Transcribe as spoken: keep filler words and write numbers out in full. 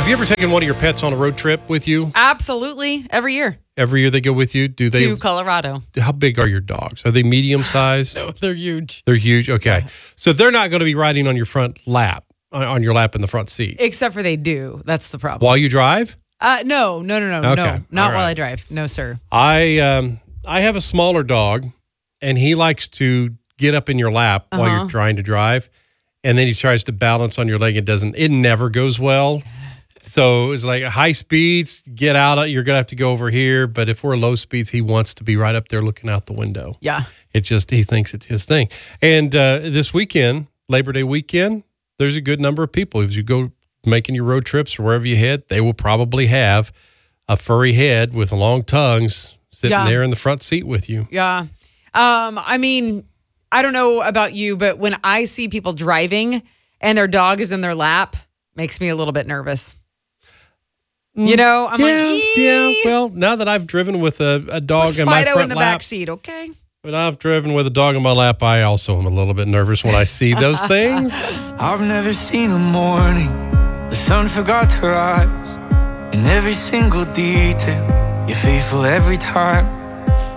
Have you ever taken one of your pets on a road trip with you? Absolutely. Every year. Every year they go with you? Do they? To Colorado. How big are your dogs? Are they medium sized? No, they're huge. They're huge. Okay. So they're not going to be riding on your front lap, on your lap in the front seat. Except for they do. That's the problem. While you drive? Uh, no, no, no, no, Okay. no. Not All while right. I drive. No, sir. I um I have a smaller dog, and he likes to get up in your lap while Uh-huh. you're trying to drive, and then he tries to balance on your leg. It doesn't. It never goes well. So it's like high speeds, get out. You're gonna have to go over here. But if we're low speeds, he wants to be right up there looking out the window. Yeah. It just he thinks it's his thing. And uh, this weekend, Labor Day weekend, there's a good number of people. As you go making your road trips or wherever you head, they will probably have a furry head with long tongues sitting Yeah. there in the front seat with you. Yeah. Um, I mean, I don't know about you, but when I see people driving and their dog is in their lap, makes me a little bit nervous. You know, I'm yeah, like, "Ee." yeah. Well, now that I've driven with a, a dog in my Fido front in the lap, back seat, okay? when I've driven with a dog in my lap, I also am a little bit nervous when I see those things. I've never seen a morning the sun forgot to rise. In every single detail, you're faithful every time.